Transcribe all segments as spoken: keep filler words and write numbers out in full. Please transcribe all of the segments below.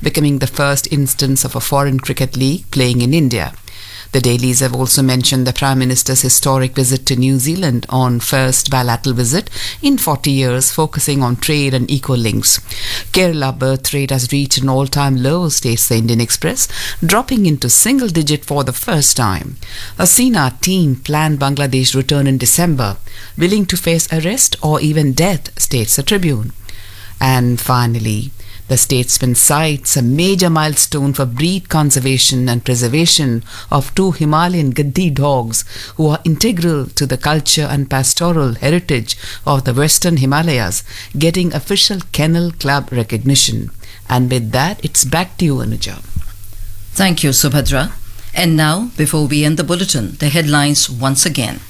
becoming the first instance of a foreign cricket league playing in India. The dailies have also mentioned the Prime Minister's historic visit to New Zealand on first bilateral visit in forty years, focusing on trade and eco-links. Kerala birth rate has reached an all-time low, states the Indian Express, dropping into single digit for the first time. A Sina team planned Bangladesh return in December, willing to face arrest or even death, states the Tribune. And finally, the statesman cites a major milestone for breed conservation and preservation of two Himalayan Gaddi dogs who are integral to the culture and pastoral heritage of the Western Himalayas, getting official Kennel Club recognition. And with that, it's back to you, Anuja. Thank you, Subhadra. And now, before we end the bulletin, the headlines once again.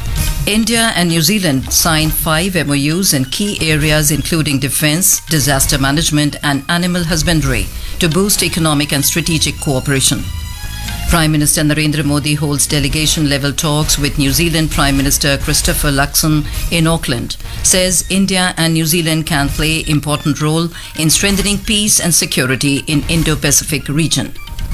India and New Zealand signed five M O Us in key areas including defence, disaster management and animal husbandry to boost economic and strategic cooperation. Prime Minister Narendra Modi holds delegation-level talks with New Zealand Prime Minister Christopher Luxon in Auckland, says India and New Zealand can play important role in strengthening peace and security in Indo-Pacific region.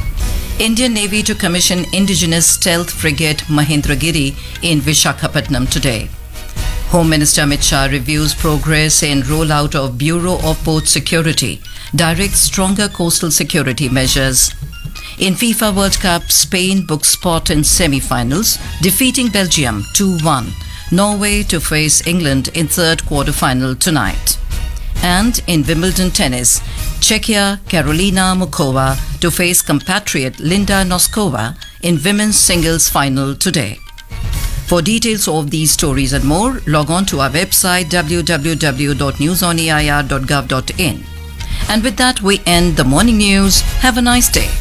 Indian Navy to commission indigenous stealth frigate Mahendragiri in Vishakhapatnam today. Home Minister Amit Shah reviews progress in rollout of Bureau of Port Security, directs stronger coastal security measures. In FIFA World Cup, Spain booked spot in semi-finals, defeating Belgium two one. Norway to face England in third quarter-final tonight. And in Wimbledon tennis, Czechia Karolina Mukova to face compatriot Linda Noskova in women's singles final today. For details of these stories and more, log on to our website w w w dot news on a i r dot gov dot in. And with that, we end the morning news. Have a nice day.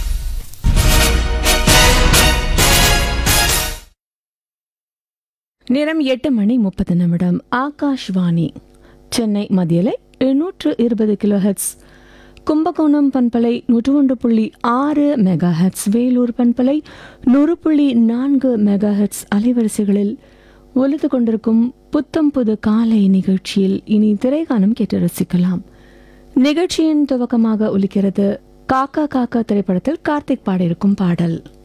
நேரம் எட்டு மணி முப்பது நிமிடம். ஆகாஷ்வாணி சென்னை மத்தியலை எண்ணூற்று இருபது kilo heads, Kumbakonam பண்பலை நூற்று ஒன்று புள்ளி ஆறு மெகா ஹெட்ஸ், வேலூர் பண்பலை நூறு புள்ளி நான்கு மெகா ஹெட்ஸ் அலைவரிசைகளில் ஒலித்து கொண்டிருக்கும் புத்தம் புது காலை நிகழ்ச்சியில் இனி திரைகானம் கேட்டு ரசிக்கலாம். நிகழ்ச்சியின் துவக்கமாக ஒலிக்கிறது காக்கா காக்கா திரைப்படத்தில் கார்த்திக் பாடியிருக்கும் பாடல்.